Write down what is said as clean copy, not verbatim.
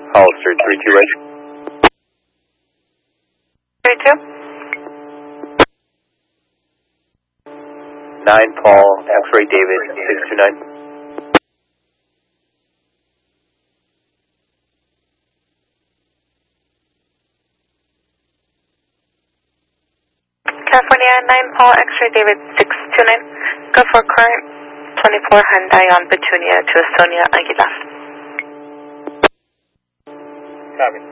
Hollister 328. 32. 9 Paul, X-Ray David 629. California 9 Paul, X-Ray David 629. Go for current 24 Hyundai on Petunia to Sonia Aguilar. Copy.